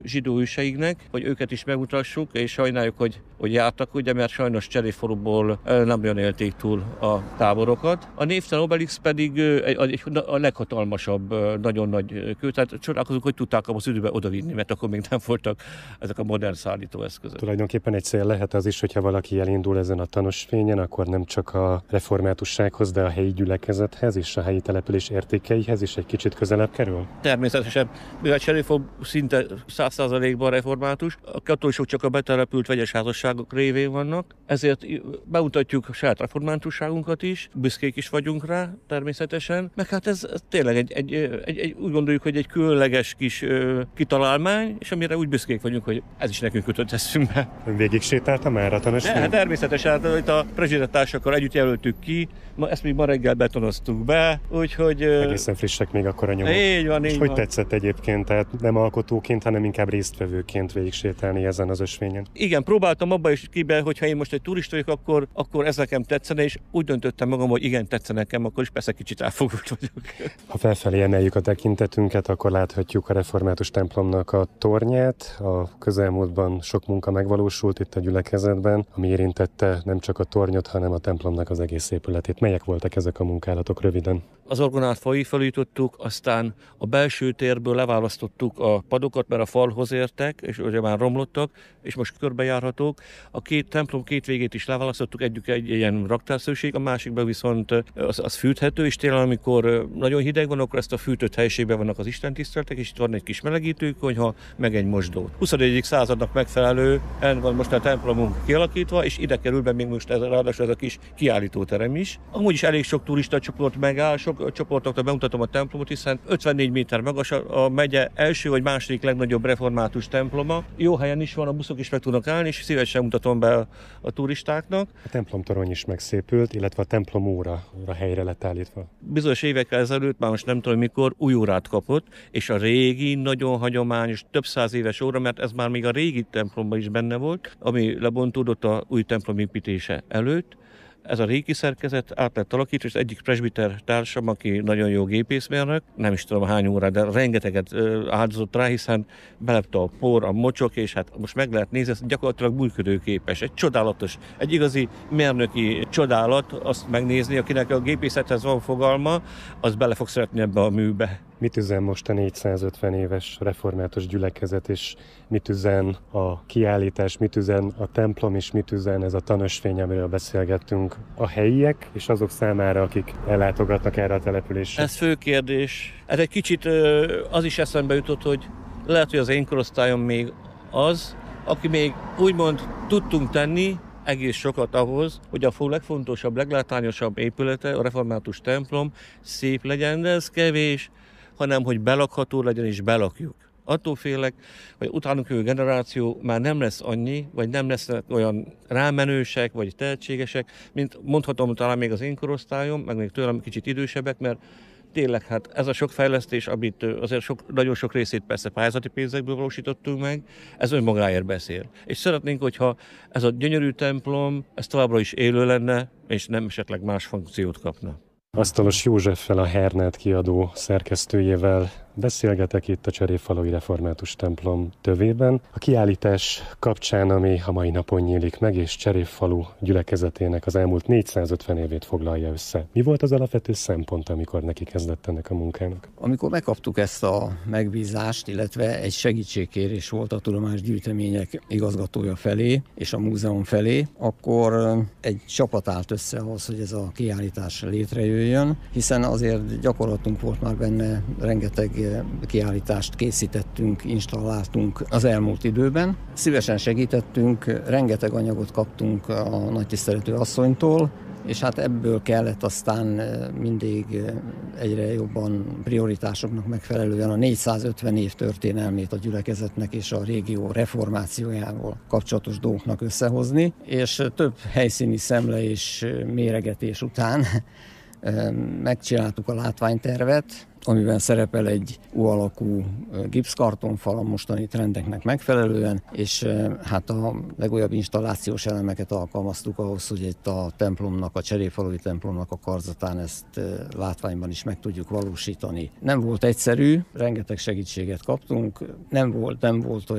zsidó őseiknek, hogy őket is megmutassuk, és sajnáljuk, hogy jártak, ugye, mert sajnos Cserépfaluból nem nagyon élték túl a táborokat. A névtelen Obelix pedig a leghatalmasabb, nagyon nagy kő, tehát csodálkozunk, hogy tudták az időben odavinni, mert akkor még nem voltak ezek a modern szállítóeszközök. Tulajdonképpen egy cél lehet az is, hogyha valaki elindul ezen a Tanúsfényen, akkor nem csak a reformátussághoz, de a helyi gyülekezethez és a helyi település értékeihez is egy kicsit közelebb kerül? Természetesen, mivel Cserépfalu szinte 100%-ban református, a katolikusok csak a betelepült vegyes házasságok révén vannak, ezért bemutatjuk a saját reformátusságunkat is, büszkék is vagyunk rá természetesen, meg hát ez tényleg úgy gondoljuk, hogy egy különleges kis kitalálmány, és amire úgy büszkék vagyunk, hogy ez is nekünk kötött eszünkbe. Ön végig sétálta már a Tanúsfényen? Természetesen, itt a prezsidentársakkal együtt jelöltük ki, ezt még ma reggel betonoztuk be, úgyhogy... Egészen frissek még akkor a nyomok. Így van. Hogy tetszett egyébként, tehát nem alkotóként, hanem inkább résztvevőként végig sétálni ezen az ösvényen? Igen, próbáltam abba is kibe, hogyha én most egy turista vagyok, akkor ez nekem tetszene, és úgy döntöttem magam, hogy igen, tetszene nekem, akkor is persze kicsit elfogult vagyok. Ha felfelé emeljük a tekintetünket, akkor láthatjuk a református templomnak a tornyát. A közelmúltban sok munka megvalósult itt a gyülekezetben, ami érintette nem csak a tornyot, hanem a templomnak az egész épületét. Melyek voltak ezek a munkálatok röviden? Az orgonát felújítottuk, aztán a belső térből leválasztottuk a padokat, mert a falhoz értek, és ugye már romlottak, és most körbejárhatók. A templom két végét is leválasztottuk, egy ilyen raktárszőség, a másikban viszont az fűthető, és télen, amikor nagyon hideg van, akkor ezt a fűtött helyiségben vannak az istentiszteletek, és itt van egy kis melegítőkonyha, meg egy mosdó. 21. századnak megfelelő, van most a templomunk kialakítva, és ide kerül be még most ráadásul ez a kis kiállítóterem is. Amúgy is elég sok turista csoport megáll, sok csoportoknak bemutatom a templomot, hiszen 54 méter magas a megye első vagy második legnagyobb református temploma. Jó helyen is van, a buszok is meg tudnak állni, és szívesen mutatom be a turistáknak. A templomtorony is megszépült, illetve a templomóra helyre lett állítva. Bizonyos évekkel ezelőtt, már most nem tudom mikor, új órát kapott, és a régi, nagyon hagyományos, több száz éves óra, mert ez már még a régi templomban is benne volt, ami lebontódott a új templom építése előtt. Ez a régi szerkezet át lett alakítva, és egyik presbiter társam, aki nagyon jó gépészmérnök, nem is tudom hány órát, de rengeteget áldozott rá, hiszen belepte a por, a mocsok, és hát most meg lehet nézni, ez gyakorlatilag működőképes. Egy csodálatos, egy igazi mérnöki csodálat azt megnézni, akinek a gépészethez van fogalma, az bele fog szeretni ebbe a műbe. Mit üzen most a 450 éves református gyülekezet, és mit üzen a kiállítás, mit üzen a templom, és mit üzen ez a tanösvény, amiről beszélgettünk a helyiek, és azok számára, akik ellátogatnak erre a településre? Ez fő kérdés. Ez egy kicsit az is eszembe jutott, hogy lehet, hogy az én korosztályom még az, aki még úgymond tudtunk tenni egész sokat ahhoz, hogy a legfontosabb, leglátványosabb épülete, a református templom szép legyen, de ez kevés, hanem hogy belakható legyen, és belakjuk. Attól félek, hogy utánunk jövő generáció már nem lesz annyi, vagy nem lesznek olyan rámenősek, vagy tehetségesek, mint mondhatom talán még az én korosztályom, meg még tőlem kicsit idősebbek, mert tényleg hát ez a sok fejlesztés, amit azért nagyon sok részét persze pályázati pénzekből valósítottunk meg, ez önmagáért beszél. És szeretnénk, hogyha ez a gyönyörű templom, ez továbbra is élő lenne, és nem esetleg más funkciót kapna. Asztalos Józseffel, a Hernát kiadó szerkesztőjével beszélgetek itt a Cserépfalui Református templom tövében. A kiállítás kapcsán, ami a mai napon nyílik meg, és Cserépfalu gyülekezetének az elmúlt 450 évét foglalja össze. Mi volt az alapvető szempont, amikor neki kezdett ennek a munkának? Amikor megkaptuk ezt a megbízást, illetve egy segítségkérés volt a tudományos gyűjtemények igazgatója felé és a múzeum felé, akkor egy csapat állt össze ahhoz, hogy ez a kiállítás létrejöjjön, hiszen azért gyakorlatunk volt már benne, rengeteg kiállítást készítettünk, installáltunk az elmúlt időben. Szívesen segítettünk, rengeteg anyagot kaptunk a nagytiszteletű asszonytól, és hát ebből kellett aztán mindig egyre jobban prioritásoknak megfelelően a 450 év történelmét a gyülekezetnek és a régió reformációjával kapcsolatos dolgoknak összehozni, és több helyszíni szemle és méregetés után megcsináltuk a látványtervet, amiben szerepel egy U-alakú gipszkartonfal a mostani trendeknek megfelelően, és hát a legújabb installációs elemeket alkalmaztuk ahhoz, hogy itt a templomnak, a cserépfalui templomnak a karzatán ezt látványban is meg tudjuk valósítani. Nem volt egyszerű, rengeteg segítséget kaptunk, nem volt olyan